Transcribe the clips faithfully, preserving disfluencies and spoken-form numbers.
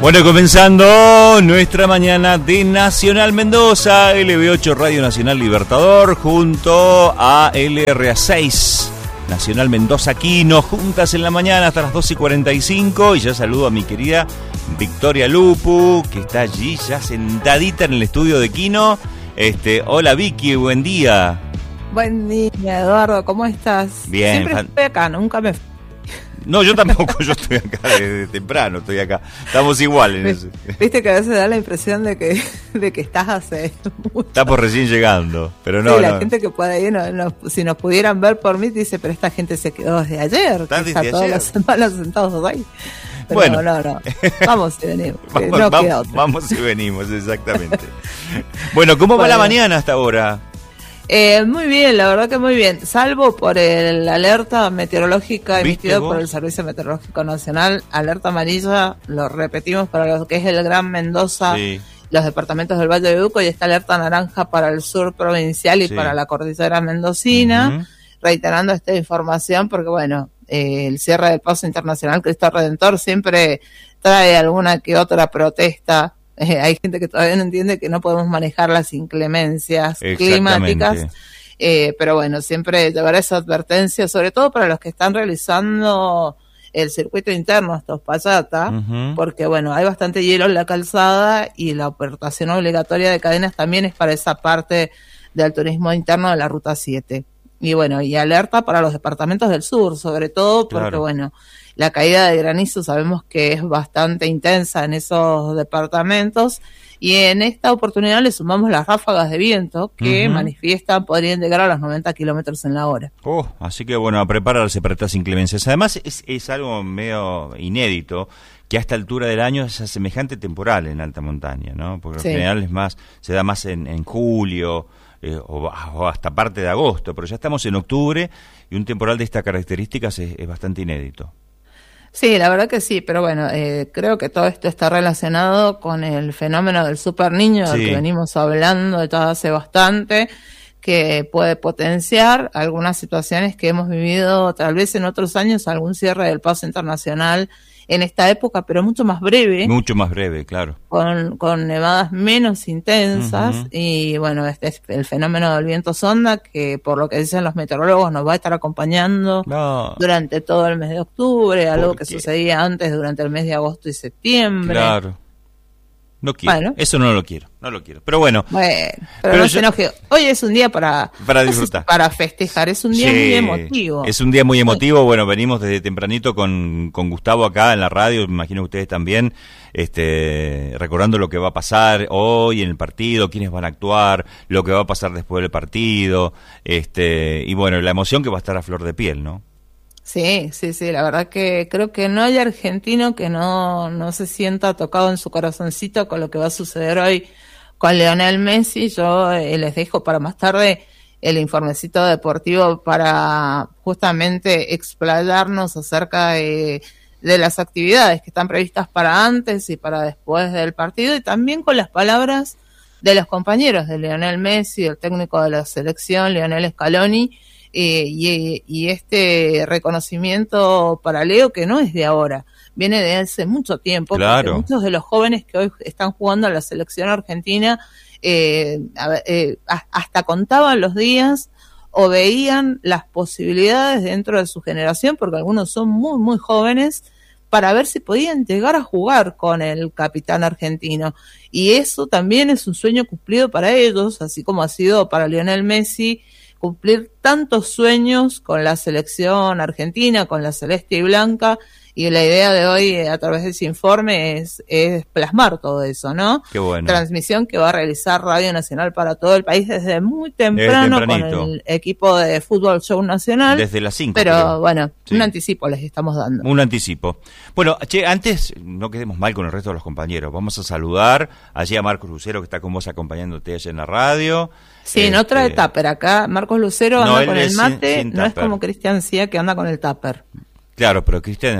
Bueno, comenzando nuestra mañana de Nacional Mendoza, L B ocho Radio Nacional Libertador, junto a L R A seis, Nacional Mendoza Quino, juntas en la mañana hasta las doce y cuarenta y cinco. Y ya saludo a mi querida Victoria Lupu, que está allí ya sentadita en el estudio de Quino. Este, hola Vicky, buen día. Buen día, Eduardo, ¿cómo estás? Bien. Siempre fan... estoy acá, nunca me... No, yo tampoco, yo estoy acá desde temprano, estoy acá. Estamos iguales en eso. Viste que a veces da la impresión de que de que estás hace mucho. Estamos recién llegando, pero no, sí, la no. gente que puede ir, no, no, si nos pudieran ver por mí, dice, pero esta gente se quedó desde ayer. ¿Estás está desde todas ayer? las semanas sentados ahí. Pero bueno. no, no, vamos y venimos. vamos, no vamos, queda otra. vamos y venimos, exactamente. Bueno, ¿cómo va bueno. la mañana hasta ahora? Eh, muy bien, la verdad que muy bien, salvo por el alerta meteorológica emitido por el Servicio Meteorológico Nacional, alerta amarilla, lo repetimos para lo que es el Gran Mendoza, sí. Los departamentos del Valle de Uco, y esta alerta naranja para el sur provincial y sí. Para la cordillera mendocina, uh-huh. Reiterando esta información porque bueno, eh, el cierre del Paso Internacional Cristo Redentor siempre trae alguna que otra protesta. Eh, hay gente que todavía no entiende que no podemos manejar las inclemencias climáticas, eh, pero bueno, siempre llevar esa advertencia, sobre todo para los que están realizando el circuito interno hasta Uspallata, uh-huh. Porque bueno, hay bastante hielo en la calzada y la aportación obligatoria de cadenas también es para esa parte del turismo interno de la Ruta siete. Y bueno, y alerta para los departamentos del sur, sobre todo porque claro. Bueno, la caída de granizo sabemos que es bastante intensa en esos departamentos y en esta oportunidad le sumamos las ráfagas de viento que uh-huh. Manifiestan podrían llegar a los noventa kilómetros en la hora. Oh, así que bueno, a prepararse para estas inclemencias. Además es, es algo medio inédito que a esta altura del año es semejante temporal en alta montaña, ¿no? Porque sí. En general es más, se da más en, en julio eh, o, o hasta parte de agosto, pero ya estamos en octubre y un temporal de estas características es, es bastante inédito. Sí, la verdad que sí, pero bueno, eh, creo que todo esto está relacionado con el fenómeno del super niño, sí. Del que venimos hablando de todo hace bastante, que puede potenciar algunas situaciones que hemos vivido tal vez en otros años, algún cierre del Paso Internacional en esta época, pero mucho más breve. Mucho más breve, claro. Con, con nevadas menos intensas, uh-huh. Y bueno, este es el fenómeno del viento sonda, que por lo que dicen los meteorólogos nos va a estar acompañando no. Durante todo el mes de octubre, algo que sucedía antes durante el mes de agosto y septiembre. Claro. No quiero, bueno. Eso no lo quiero, no lo quiero. Pero bueno. Bueno, pero, pero no yo, se enoje. Hoy es un día para... Para disfrutar. Para festejar, es un día sí, muy emotivo. Es un día muy emotivo, bueno, venimos desde tempranito con, con Gustavo acá en la radio, me imagino que ustedes también, este, recordando lo que va a pasar hoy en el partido, quiénes van a actuar, lo que va a pasar después del partido, este, y bueno, la emoción que va a estar a flor de piel, ¿no? Sí, sí, sí, la verdad que creo que no hay argentino que no, no se sienta tocado en su corazoncito con lo que va a suceder hoy con Lionel Messi. Yo eh, les dejo para más tarde el informecito deportivo para justamente explayarnos acerca de, de las actividades que están previstas para antes y para después del partido, y también con las palabras de los compañeros de Lionel Messi, el técnico de la selección, Lionel Scaloni. Eh, y, y este reconocimiento para Leo, que no es de ahora, viene de hace mucho tiempo, claro. Porque muchos de los jóvenes que hoy están jugando a la selección argentina eh, eh, hasta contaban los días o veían las posibilidades dentro de su generación, porque algunos son muy muy jóvenes, para ver si podían llegar a jugar con el capitán argentino, y eso también es un sueño cumplido para ellos, así como ha sido para Lionel Messi cumplir tantos sueños con la selección argentina, con la celeste y blanca, y la idea de hoy a través de ese informe es, es plasmar todo eso, ¿no? Qué bueno. Transmisión que va a realizar Radio Nacional para todo el país desde muy temprano desde con el equipo de Fútbol Show Nacional. Desde las cinco. Pero creo. bueno, sí. Un anticipo les estamos dando. Un anticipo. Bueno, che, antes no quedemos mal con el resto de los compañeros. Vamos a saludar allí a Marcos Lucero, que está con vos acompañándote allá en la radio. Sí, este... no trae tupper acá. Marcos Lucero anda no, con el mate, sin, sin no es como Cristian Cía que anda con el tupper. Claro, pero Cristian además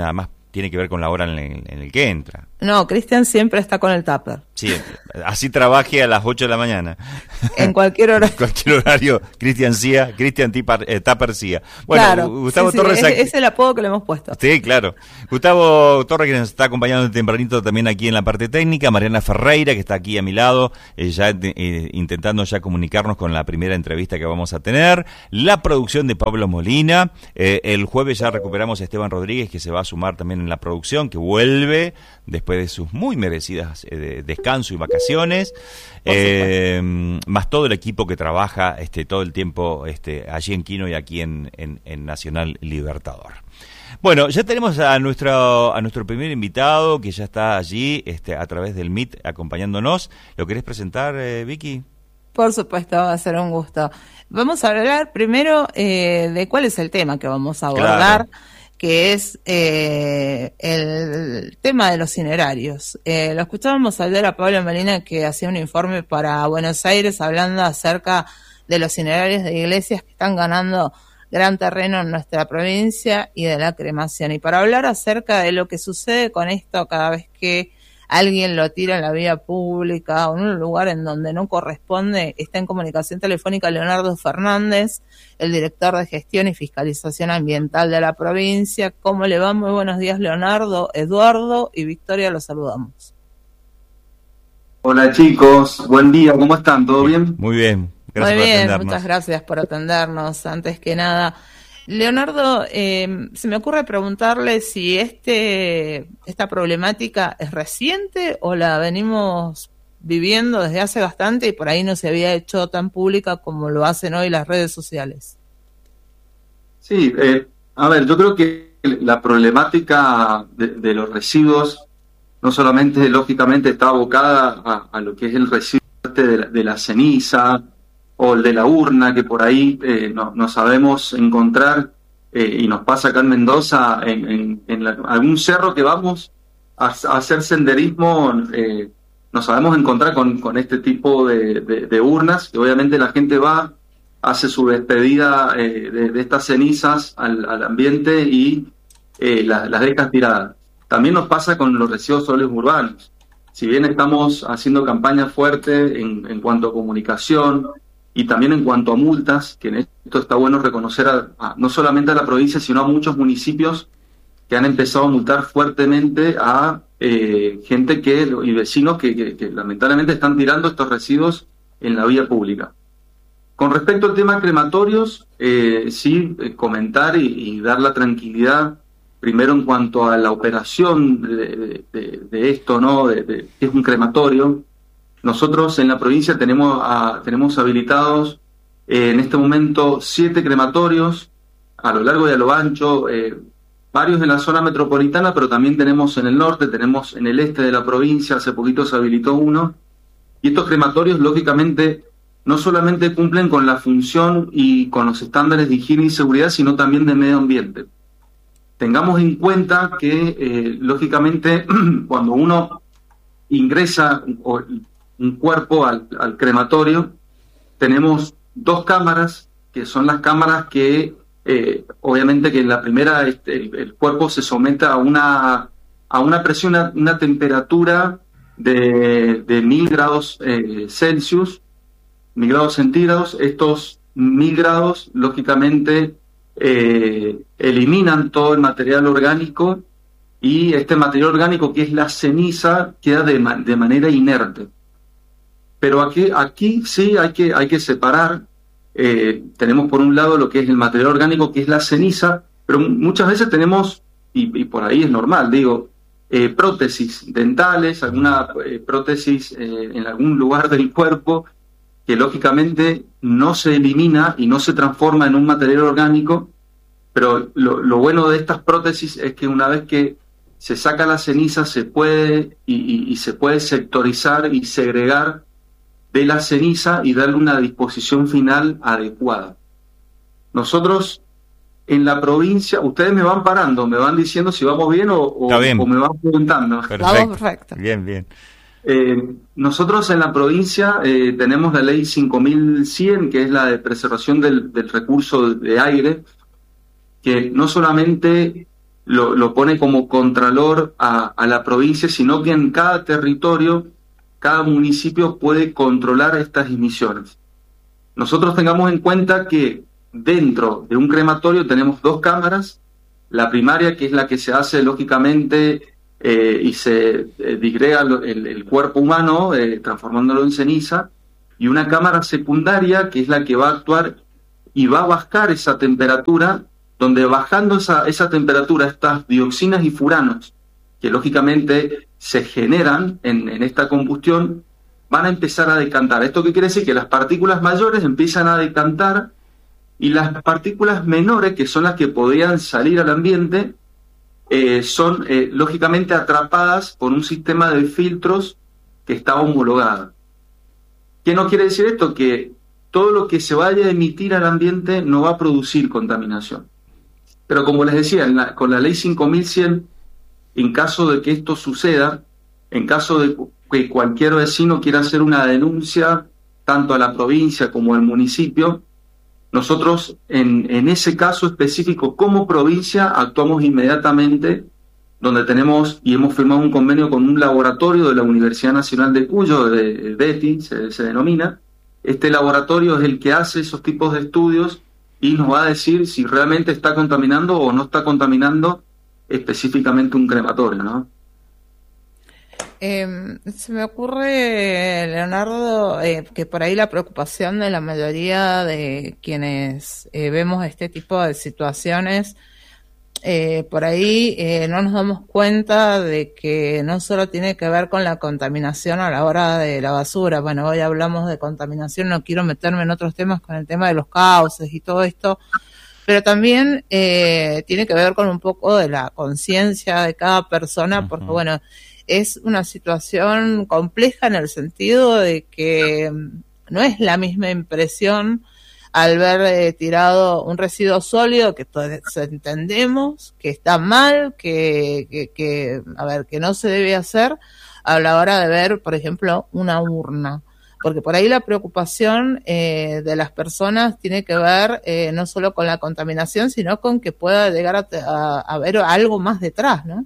tiene que ver con la hora en el, en el que entra. No, Cristian siempre está con el tupper. Sí, así trabaje a las ocho de la mañana. En cualquier hora. En cualquier horario, Cristian Cía, Cristian eh, Tupper Cía. Bueno, claro, Gustavo sí, Torres... Sí, es, es el apodo que le hemos puesto. Sí, claro. Gustavo Torres, que nos está acompañando tempranito también aquí en la parte técnica. Mariana Ferreira, que está aquí a mi lado, eh, ya eh, intentando ya comunicarnos con la primera entrevista que vamos a tener. La producción de Pablo Molina. Eh, el jueves ya recuperamos a Esteban Rodríguez, que se va a sumar también en la producción, que vuelve después de sus muy merecidas eh, descanso y vacaciones, eh, más todo el equipo que trabaja este todo el tiempo este allí en Quino y aquí en, en, en Nacional Libertador. Bueno, ya tenemos a nuestro a nuestro primer invitado, que ya está allí este a través del Meet acompañándonos. ¿Lo querés presentar, eh, Vicky? Por supuesto, va a ser un gusto. Vamos a hablar primero eh, de cuál es el tema que vamos a abordar. Claro. Que es eh, el tema de los cinerarios. Eh, lo escuchábamos ayer a Pablo Molina, que hacía un informe para Buenos Aires hablando acerca de los cinerarios de iglesias que están ganando gran terreno en nuestra provincia y de la cremación. Y para hablar acerca de lo que sucede con esto cada vez que alguien lo tira en la vía pública o en un lugar en donde no corresponde, está en comunicación telefónica Leonardo Fernández, el director de Gestión y Fiscalización Ambiental de la provincia. ¿Cómo le va? Muy buenos días, Leonardo, Eduardo y Victoria, los saludamos. Hola chicos, buen día, ¿cómo están? ¿Todo bien? Muy bien, gracias Muy bien, por atendernos. Muchas gracias por atendernos. Antes que nada, Leonardo, eh, se me ocurre preguntarle si este esta problemática es reciente o la venimos viviendo desde hace bastante y por ahí no se había hecho tan pública como lo hacen hoy las redes sociales. Sí, eh, a ver, yo creo que la problemática de, de los residuos no solamente, lógicamente, está abocada a, a lo que es el residuo de la, de la ceniza o el de la urna, que por ahí eh, no, no sabemos encontrar, eh, y nos pasa acá en Mendoza, en, en, en la, algún cerro que vamos a, a hacer senderismo, eh, nos sabemos encontrar con, con este tipo de, de, de urnas, que obviamente la gente va, hace su despedida eh, de, de estas cenizas al, al ambiente y eh, la, las deja tiradas. También nos pasa con los residuos sólidos urbanos. Si bien estamos haciendo campañas fuertes en, en cuanto a comunicación, y también en cuanto a multas, que en esto está bueno reconocer a, a, no solamente a la provincia, sino a muchos municipios que han empezado a multar fuertemente a eh, gente que y vecinos que, que, que lamentablemente están tirando estos residuos en la vía pública. Con respecto al tema crematorios, eh, sí, eh, comentar y, y dar la tranquilidad, primero en cuanto a la operación de, de, de esto, ¿no? De, de, ¿qué es un crematorio? Nosotros en la provincia tenemos a, tenemos habilitados eh, en este momento siete crematorios a lo largo y a lo ancho, eh, varios en la zona metropolitana, pero también tenemos en el norte, tenemos en el este de la provincia, hace poquito se habilitó uno, y estos crematorios lógicamente no solamente cumplen con la función y con los estándares de higiene y seguridad, sino también de medio ambiente. Tengamos en cuenta que eh, lógicamente cuando uno ingresa o un cuerpo al, al crematorio, tenemos dos cámaras, que son las cámaras que, eh, obviamente que en la primera este, el, el cuerpo se somete a una, a una presión, una, una temperatura de, de mil grados eh, Celsius, mil grados centígrados. Estos mil grados, lógicamente, eh, eliminan todo el material orgánico y este material orgánico, que es la ceniza, queda de, de manera inerte. Pero aquí, aquí sí hay que, hay que separar. Eh, tenemos por un lado lo que es el material orgánico, que es la ceniza, pero muchas veces tenemos, y, y por ahí es normal, digo, eh, prótesis dentales, alguna eh, prótesis eh, en algún lugar del cuerpo, que lógicamente no se elimina y no se transforma en un material orgánico, pero lo, lo bueno de estas prótesis es que una vez que se saca la ceniza se puede y, y, y se puede sectorizar y segregar de la ceniza y darle una disposición final adecuada. Nosotros en la provincia, ustedes me van parando, me van diciendo si vamos bien o, o, bien. o me van preguntando. Perfecto. Perfecto. Bien, bien. Eh, nosotros en la provincia eh, tenemos la ley cinco mil cien, que es la de preservación del, del recurso de aire, que no solamente lo, lo pone como contralor a, a la provincia, sino que en cada territorio, cada municipio puede controlar estas emisiones. Nosotros tengamos en cuenta que dentro de un crematorio tenemos dos cámaras, la primaria, que es la que se hace lógicamente eh, y se eh, digrega el, el cuerpo humano, eh, transformándolo en ceniza, y una cámara secundaria, que es la que va a actuar y va a bajar esa temperatura, donde bajando esa, esa temperatura, estas dioxinas y furanos, que lógicamente se generan en, en esta combustión, van a empezar a decantar. ¿Esto qué quiere decir? Que las partículas mayores empiezan a decantar y las partículas menores, que son las que podrían salir al ambiente, eh, son eh, lógicamente atrapadas por un sistema de filtros que está homologado. ¿Qué no quiere decir esto? Que todo lo que se vaya a emitir al ambiente no va a producir contaminación. Pero como les decía, en la, con la ley cinco mil cien, en caso de que esto suceda, en caso de que cualquier vecino quiera hacer una denuncia, tanto a la provincia como al municipio, nosotros en, en ese caso específico como provincia actuamos inmediatamente, donde tenemos y hemos firmado un convenio con un laboratorio de la Universidad Nacional de Cuyo, de B E T I se, se denomina. Este laboratorio es el que hace esos tipos de estudios y nos va a decir si realmente está contaminando o no está contaminando específicamente un crematorio, ¿no? Eh, se me ocurre, Leonardo, eh, que por ahí la preocupación de la mayoría de quienes eh, vemos este tipo de situaciones, eh, por ahí eh, no nos damos cuenta de que no solo tiene que ver con la contaminación a la hora de la basura. Bueno, hoy hablamos de contaminación, no quiero meterme en otros temas con el tema de los cauces y todo esto, pero también eh, tiene que ver con un poco de la conciencia de cada persona, porque uh-huh. bueno, es una situación compleja en el sentido de que no es la misma impresión al ver eh, tirado un residuo sólido, que todos entendemos que está mal, que, que, que, a ver, que no se debe hacer, a la hora de ver, por ejemplo, una urna. Porque por ahí la preocupación eh, de las personas tiene que ver eh, no solo con la contaminación, sino con que pueda llegar a, a, a ver algo más detrás, ¿no?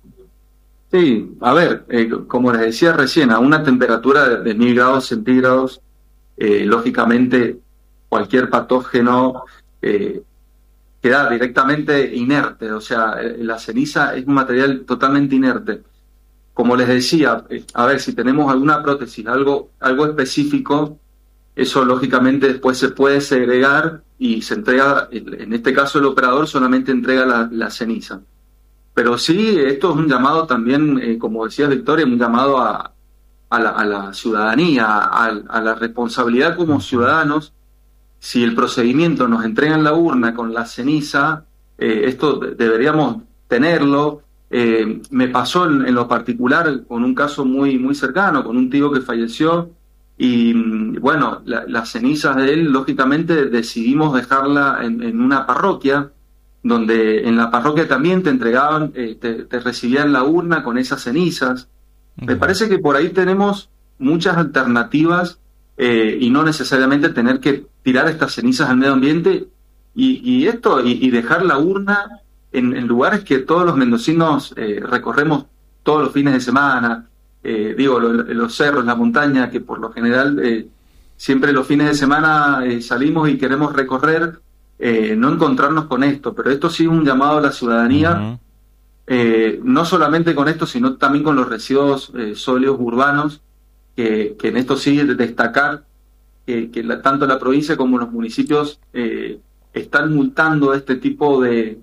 Sí, a ver, eh, como les decía recién, a una temperatura de, de mil grados centígrados, eh, lógicamente cualquier patógeno eh, queda directamente inerte, o sea, la ceniza es un material totalmente inerte. Como les decía, eh, a ver, si tenemos alguna prótesis, algo, algo específico, eso lógicamente después se puede segregar y se entrega, en este caso el operador solamente entrega la, la ceniza. Pero sí, esto es un llamado también, eh, como decías Victoria, un llamado a, a, la, a la ciudadanía, a, a la responsabilidad como ciudadanos. Si el procedimiento nos entrega en la urna con la ceniza, eh, esto deberíamos tenerlo. Eh, me pasó en, en lo particular con un caso muy, muy cercano, con un tío que falleció y bueno, la, las cenizas de él, lógicamente decidimos dejarla en, en una parroquia, donde en la parroquia también te entregaban, eh, te, te recibían la urna con esas cenizas. Uh-huh. Me parece que por ahí tenemos muchas alternativas eh, y no necesariamente tener que tirar estas cenizas al medio ambiente y, y esto y, y dejar la urna en, en lugares que todos los mendocinos eh, recorremos todos los fines de semana, eh, digo, lo, los cerros, la montaña, que por lo general eh, siempre los fines de semana eh, salimos y queremos recorrer. Eh, no encontrarnos con esto, pero esto sí es un llamado a la ciudadanía, uh-huh. eh, no solamente con esto, sino también con los residuos eh, sólidos urbanos, que, que en esto sí destacar eh, que la, tanto la provincia como los municipios eh, están multando este tipo de,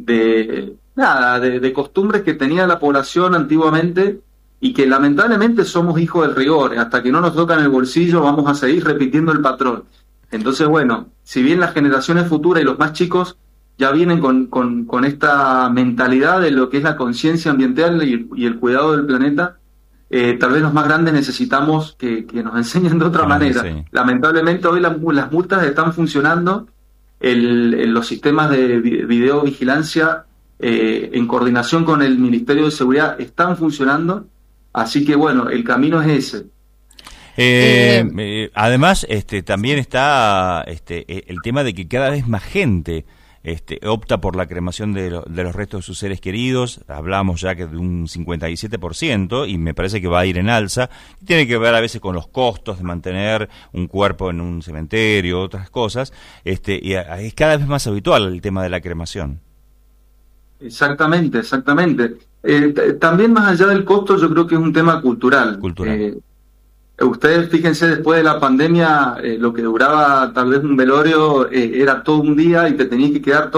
de nada, de, de costumbres que tenía la población antiguamente y que lamentablemente somos hijos del rigor. Hasta que no nos tocan el bolsillo vamos a seguir repitiendo el patrón. Entonces, bueno, si bien las generaciones futuras y los más chicos ya vienen con, con, con esta mentalidad de lo que es la conciencia ambiental y, y el cuidado del planeta, eh, tal vez los más grandes necesitamos que, que nos enseñen de otra ah, manera. Sí. Lamentablemente hoy la, las multas están funcionando, el, el, los sistemas de videovigilancia eh, en coordinación con el Ministerio de Seguridad están funcionando, así que bueno, el camino es ese. Eh, eh, además, este, también está este, el tema de que cada vez más gente este, opta por la cremación de, lo, de los restos de sus seres queridos. Hablamos ya que de un cincuenta y siete por ciento y me parece que va a ir en alza. Tiene que ver a veces con los costos de mantener un cuerpo en un cementerio, otras cosas, este, y a, es cada vez más habitual el tema de la cremación. Exactamente, exactamente. Eh, t- también más allá del costo, yo creo que es un tema cultural. Cultural. Eh, ustedes fíjense, después de la pandemia, eh, lo que duraba tal vez un velorio eh, era todo un día y te tenías que quedar todo